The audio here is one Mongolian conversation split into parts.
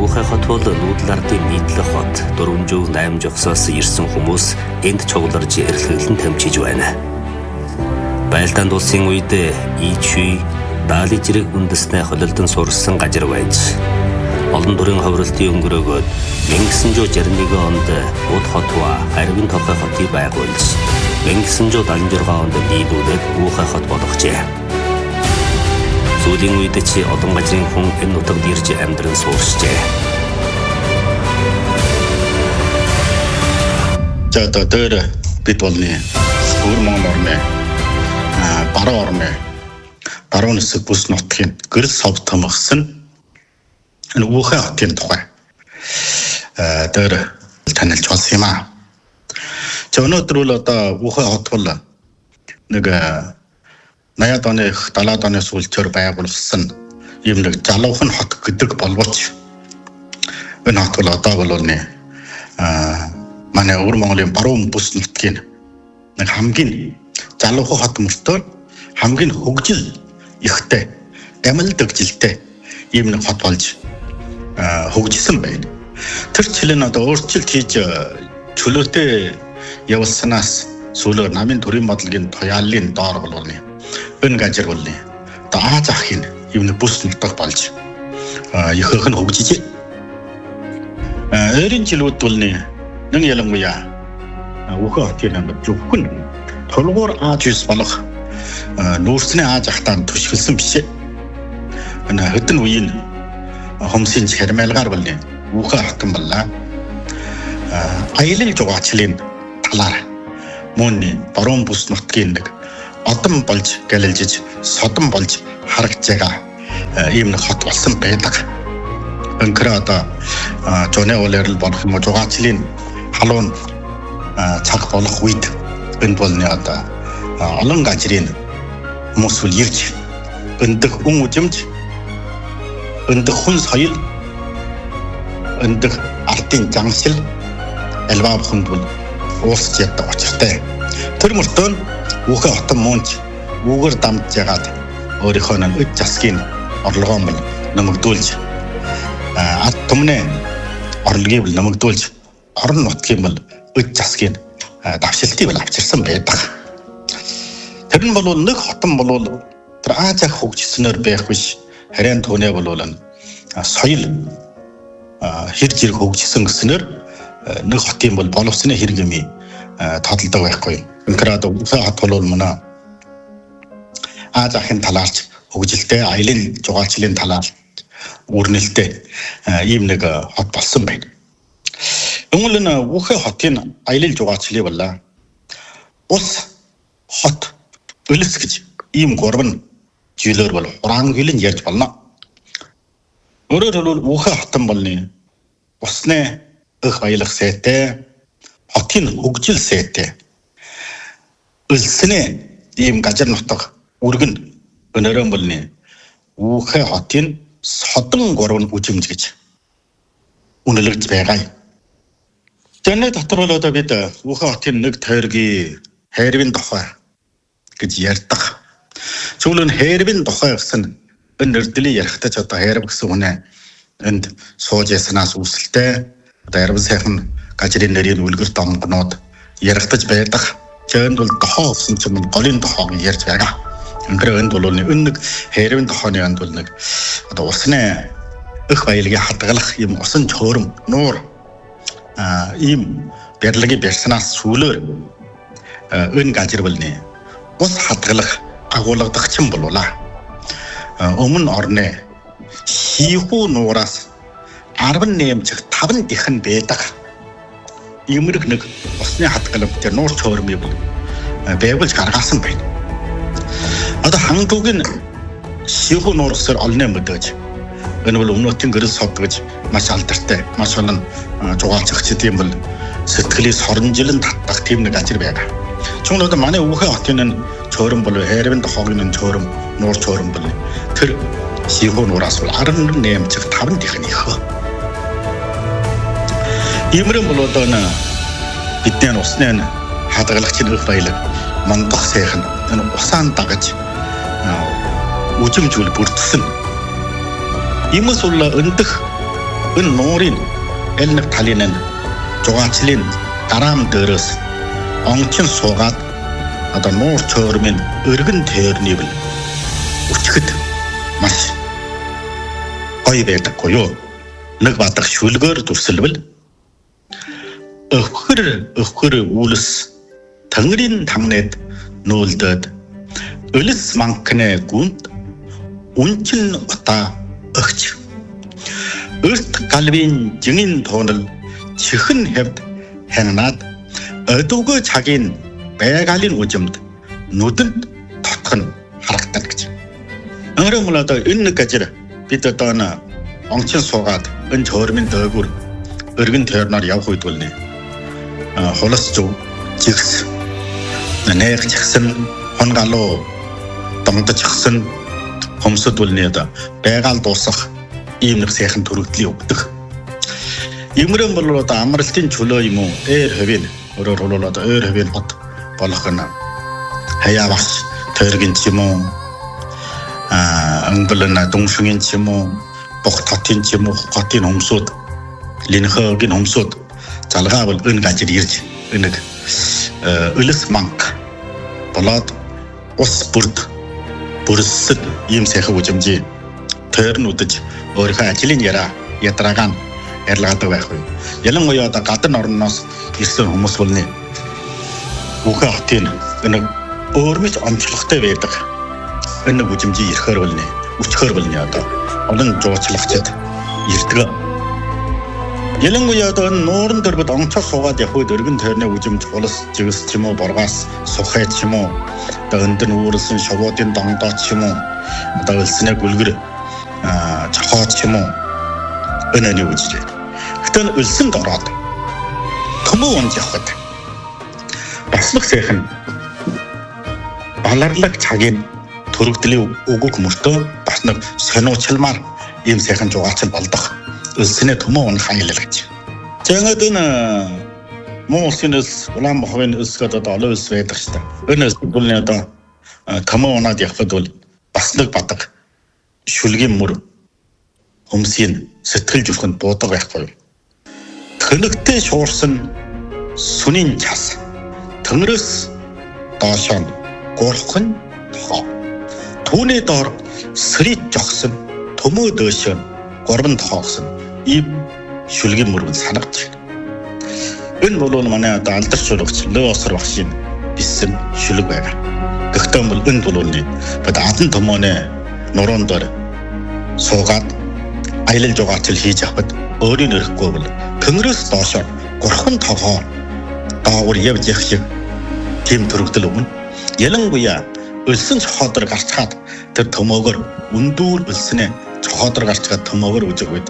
Уухай хот бол нүүдлардын нийтлэг хот. 408 жогсоос ирсэн хүмүүс энд цугларж эрэлхийлэн тамчиж байна. Байлдаанд улсын үед Ичүй Дали жирэг үндэснээ холилдон сурсан газар байж олон төрлийн ховролтын өнгөрөөгөөд 1961 онд Уд хотва Харвин тохой хотыг байгуулж 1976 онд нийлүүлээд Уухай хот болгожээ. Сүүлийн үед чи олон газрын хүн энэ нутагт ирж амьдран сууршжээ. За одоо бид болны өвөр Монгол орны баруун орны баруун хэсэг бүс нутгийн гэрэл сав тамгсан энэ Уухай хотын тухай дээр танилж болсон юм аа. За өнөөдөр бол одоо Уухай хот бол нэг 80-аад оны 70-аад оны сүүлчээр байгуулсан юм нэг залуухан хот гэдэг боловч энэ хот бол одоо бол манай өвөр Монголын баруун бүс нутгийн нэг хамгийн залуухан хот мөртөө хамгийн хөгжил ихтэй амилдаг жилтэй ийм нэг хот болж хөгжсөн байна. Тэр чилэн одоо өөрчлөлт хийж чөлөөтэй явуулснаас сүүлээр намын төрийн бодлогын тояаллын доор болвол энэ газар бол Ааз ахын юм бүс нутаг болж ихэнх нь хөгжиж. Өөрийн жилүүд бол нэг ялангуяа Уухай хотын зөвхөн тулгуур Ааз ус болох нүүрсний Ааз ахтаа төшгөлсөн биш. Энэ хэдэн үеийн хомсын хэрмэлгаар бол Уухай хотон боллаа. Аялал жугаачлалын талаар мөн баруун бүс нутгийн нэг одон болж гэлэлжиж содон болж харагдж байгаа ийм нэг хот болсон байдаг. Өнкөр одоо жонэ олерл болох юм жугаачлалын халуун цаг болох үед энд болны одоо олон газрын хүмүүс ирж өндөх хүн үжимж өндөх хүн соёл өндөх ардын зангшил альва бүхэнд бол уулзж яддаг учиртай. Тэр мөртөө Уухай хотон мөнч үгээр дамжж ягаад өөрийнхөө нэг засгийн орлогоон бол нэмэгдүүлж ард түмнээ орлогыг бол нэмэгдүүлж орон нутгийн бол засгийн давшилтыг бол авчирсан байдаг. Тэр нь бол нэг хотон бол тэр Аазах хөгжснөөр байх биш харин түүнээ бол соёл хэр зэрэг хөгжсөн гэснээр нэг хотын бол боловсны хэрэгмий тодлдог байхгүй. Өнкрад Уухай хот бол мана Ааз ахын талаарч хөгжилтэй аялал жугаачлалын талаар үрнэлтэй ийм нэг хот болсон байна. Өнгөлн Уухай хотын аялал жугаачлалыг боллаа. Ус хот өлс гэж ийм гурван зүйлээр бол хураан гэлэн ярьж болно. Өөрөөр хэлбэл Уухай хотон болны усны өх баялах сайтай хотын хөгжил сайтай өлснээ ийм газар нутаг үргэн өнөрөн болны Уухай хотын содон гурван үжимж гэж үнэлэгдэж байгаа. Тэний дотор бол одоо бид Уухай хотын нэг тойргийн хайрвын тухай гэж ярьдаг. Зөвлөн хайрвын тухай гэсэн энэ нэрдлийг ярихдаа ч одоо хайрв гэсэн үнэ энд сууж яснаас үүсэлтэй одоо ярван сайхан газрын нэрийн үлгэр домгоноод яригдаж байдаг. Тэнд бол дохоо гэсэн чинь голын дохоог ярьж байгаа. Өнгөрөө энд бол нэг хайрвын дохооны энд бол нэг одоо усны өх баялагийг хадгалах юм усан чөөрөм нуур ийм барилгыг барьснаас сүүлээр энэ газар бол ус хадгалах агуулгадагч юм болуулаа. Өмнө орны хийхүү нуураас 18 цэг 5 дихэн байдаг. Иймэрх нэг усны хадгалах тэр нуур чөөрмийг байгуулж гаргасан байна. Одоо хангуугийн хийхүү нуурсаар олны мэдээж энэ бол өмнөдийн гэрэл сод гэж маш алдартай, маш олон жугаалцагчид юм бол сэтгэлийг соронжилан татдаг тийм нэг газар байгаа. Чүн одоо манай Уухай хотын чөөрөм бол хайрвын дохоогийн чөөрөм нуур чөөрөм бол тэр хийхүү нуураас бол 18 цэг 5 дихэн их. Иймэрэн бол одоо бидний усны хадгалагчийн өх баялаг мандах сайхан энэ усаан дагаж үжимжүүл бүрдсэн. Иймээс бол өндөх Энэ нуурын аль нэг талын нь жугаачлын дараам дээрээс ончин суугаад одоо нуур чөөрмийн өргөн тойрны бил өчгөд маш гоё байдаггүй юу? Нэг бадаг шүлгээр дүрсэлбэл өвхөр үлс тангэрийн тагнад нүүлдэд өлс манкны гүнд үнчин ута өгч өрт галвийн жингийн тоонол чихэн хэвд хянаад ödөвгөө цагийн байгалийн үжимд нүдэнд тотхон харагдана гэж. Өөрөөр хэлбэл энэ нэг ажир бид одоо онцон суугаад энэ чөөрмийн дөөгөр өргөн тойрноор явах үед бол хулас зүг жигс нээр чагсан хонгалуу домдож чагсан хомсод бол байгаал дуусах ийм нэг сайхан төрөгдлийн өгдөг. Иймэрэн бол одоо амралтын чөлөө юм уу? Ээр хөвийн өөрөөр хэлбэл одоо ээр хөвийн бод болох нь хаяа багш тойргийн ч юм уу ангөлн дүншгийн ч юм уу бох татын ч юм уу хотын хомсууд линхогийн хомсууд залгаа бол энэ гажир ирж нэг өлс манк болоод ус бүрсэд ийм сайхан үжимжи тойрнуудаж өөрийнхөө ажлын ятрагаан ярилгаадаг байх вэ. Ялангуяа одоо гадны орноос ирсэн хүмүүс бол үхэ хотын нэг өөрмөж онцлогтой байдаг. Энэ үжимжи ирэхээр бол өчгөр бол одоо олон жуулчлагчид ирдэг. Ялангуяа одоо нуурын дөрвөд онцоо суугаад явхад өргөн тойрны үжимж хулас жигс ч юм уу боргаас сухай ч юм уу одоо өндөр үүрсэн шогоодын дондоо ч юм уу одоо өлснээ гүлгэр чахаа ч юм уу өнөөний үжиж байна. Гэтэл өлсөнд ороод төмөө унж явхад баслах сайхан баларлаг цагийн төрөгдлийн өгөг мөртөө бас нэг сониучламар ийм сайхан жугаацал болдох өлснээ төмөө унах хайлал гэж. Тэгэнгүүт энэ муу улсын өлс Улаанбаатарын өлс гэдэг олон өлс байдаг шүү дээ. Энэ өлс бол одоо төмөө унаад явхад бол бас нэг бадаг шүлгийн мөр хөмсийн сэтгэл зүрхэнд буудаг байхгүй. Төнөгтэй шуурсан сүнийн час төмрөөс доошоо гурхан тоо. Түүний доор сэрít жогсон төмөө дөөшөө гурван тоогсон ийм шүлгийн мөрөнд санагдаж байна. Энэ бол манай одоо алдарч сурагч Леосор багшийн бисэн шүлэг байгаа. Гэхдээ бол энэ бол бид адан төмөөний нуруунд дор суугаад аялал жугаацал хийж авахд өөрийн өрөхгүй бол төмрөөс доошоо гурхан тоогоо даавар явж явах шиг тийм төрөгдөл өмнө ялангуяа өлсөн цохоодор гарчгаад тэр төмөөгөр үндүүл өлснээ цохоодор гарчгаад төмөөгөр үжиг үед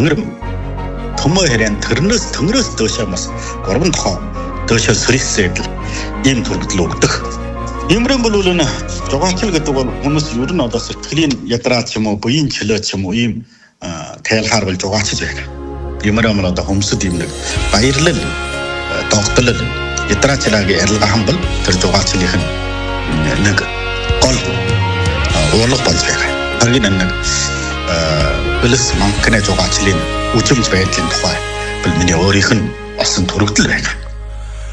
төмөө хэрэн төмрөөс дөөшөө бас гурван тохоо дөөшөө сэрэлсээд ийм төрөгдөл өгдөг. Иймэрэн бол энэ жугаачл гэдэг бол хүмүүс ер нь одоо сэтгэлийн ядраа ч юм уу буян чөлөө ч юм уу ийм тайлхаар бол жугаачж байна. Иймэрэн бол одоо хүмүүсд ийм нэг баярлал тогтлол ядраачлаагийн ярилгахан бол тэр жугаачлын нэг гол урлаг болж байгаа. Харин нэг өлс манкны жугаачлын үжимж байдлын тухай бол миний өөрийнх нь болсон төрөгдөл байна.